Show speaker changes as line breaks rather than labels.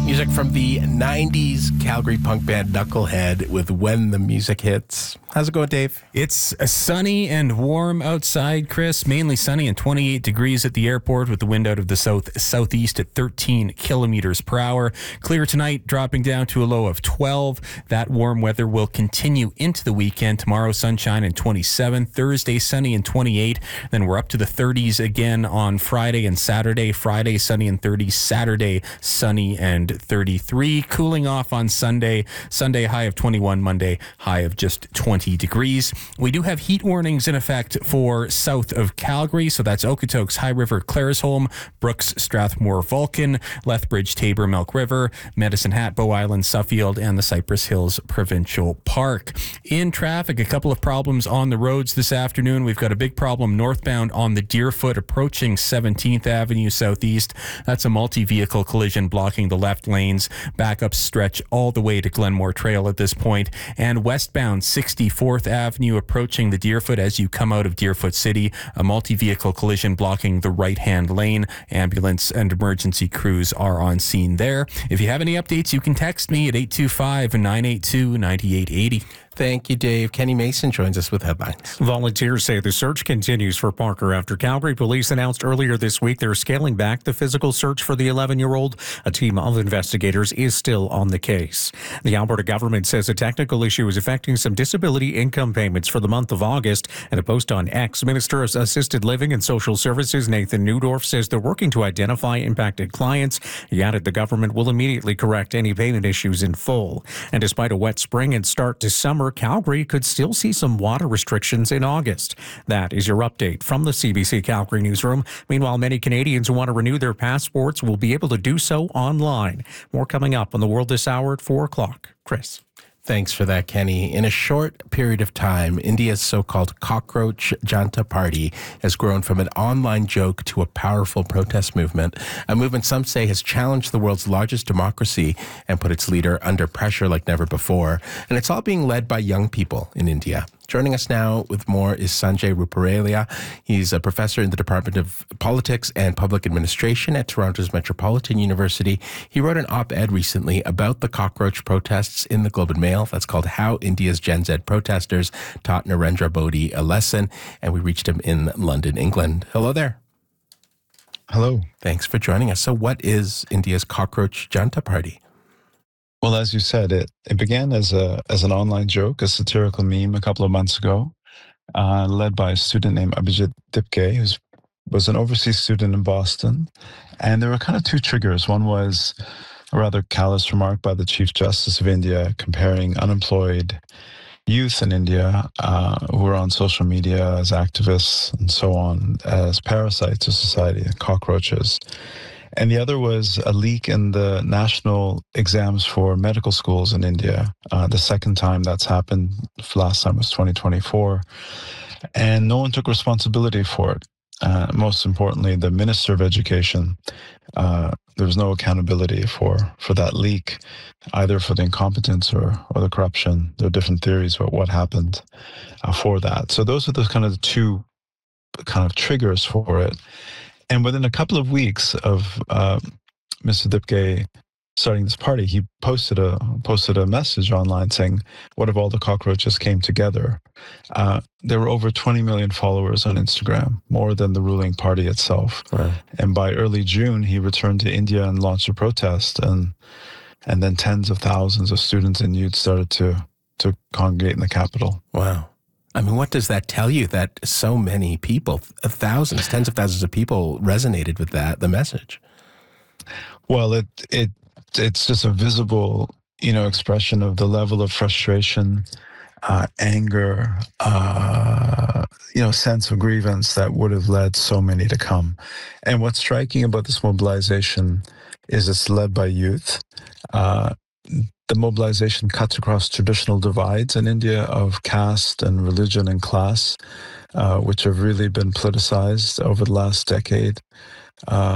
Music from the 90s Calgary punk band Knucklehead with When the Music Hits. How's it going, Dave?
It's sunny and warm outside, Chris. Mainly sunny and 28 degrees at the airport with the wind out of the southeast at 13 kilometers per hour. Clear tonight, dropping down to a low of 12. That warm weather will continue into the weekend. Tomorrow, sunshine and 27. Thursday, sunny and 28. Then we're up to the 30s again on Friday and Saturday. Friday, sunny and 30. Saturday, sunny and 33. Cooling off on Sunday. Sunday, high of 21. Monday, high of just 20 degrees. We do have heat warnings in effect for south of Calgary. So that's Okotoks, High River, Claresholm, Brooks, Strathmore, Vulcan, Lethbridge, Tabor, Milk River, Medicine Hat, Bow Island, Suffield, and the Cypress Hills Provincial Park. In traffic, a couple of problems on the roads this afternoon. We've got a big problem northbound on the Deerfoot approaching 17th Avenue Southeast. That's a multi-vehicle collision blocking the left lanes. Backups stretch all the way to Glenmore Trail at this point. And westbound 64th Avenue approaching the Deerfoot as you come out of Deerfoot City. A multi-vehicle collision blocking the right-hand lane. Ambulance and emergency crews are on scene there. If you have any updates, you can text me at 825-982-9880.
Thank you, Dave. Kenny Mason joins us with headlines.
Volunteers say the search continues for Parker after Calgary police announced earlier this week they're scaling back the physical search for the 11-year-old. A team of investigators is still on the case. The Alberta government says a technical issue is affecting some disability income payments for the month of August. In a post on X, Minister of Assisted Living and Social Services Nathan Neudorf says they're working to identify impacted clients. He added the government will immediately correct any payment issues in full. And despite a wet spring and start to summer, Calgary could still see some water restrictions in August. That is your update from the CBC Calgary newsroom. Meanwhile, many Canadians who want to renew their passports will be able to do so online. More coming up on The World this hour at 4 o'clock. Chris.
Thanks for that, Kenny. In a short period of time, India's so-called Cockroach Janta Party has grown from an online joke to a powerful protest movement, a movement some say has challenged the world's largest democracy and put its leader under pressure like never before. And it's all being led by young people in India. Joining us now with more is Sanjay Ruparelia. He's a professor in the Department of Politics and Public Administration at Toronto's Metropolitan University. He wrote an op-ed recently about the cockroach protests in the Globe and Mail. That's called How India's Gen Z Protesters Taught Narendra Modi a Lesson. And we reached him in London, England. Hello there.
Hello.
Thanks for joining us. So what is India's Cockroach Janta Party?
Well, as you said, it began as an online joke, a satirical meme a couple of months ago, led by a student named Abhijit Dipke, who was an overseas student in Boston. And there were kind of two triggers. One was a rather callous remark by the Chief Justice of India comparing unemployed youth in India who were on social media as activists and so on as parasites of society, cockroaches. And the other was a leak in the national exams for medical schools in India. The second time that's happened, last time was 2024. And no one took responsibility for it. Most importantly, the Minister of Education, there was no accountability for that leak, either for the incompetence or the corruption. There are different theories about what happened for that. So those are the two kind of triggers for it. And within a couple of weeks of Mr. Dipke starting this party, he posted a message online saying, "What if all the cockroaches came together?" There were over 20 million followers on Instagram, more than the ruling party itself.
Right.
And by early June, he returned to India and launched a protest, and then tens of thousands of students and youth started to congregate in the capital.
Wow. I mean, what does that tell you that so many people, thousands, tens of thousands of people resonated with the message?
Well, it's just a visible, expression of the level of frustration, anger, sense of grievance that would have led so many to come. And what's striking about this mobilization is it's led by youth. The mobilization cuts across traditional divides in India of caste and religion and class, which have really been politicized over the last decade.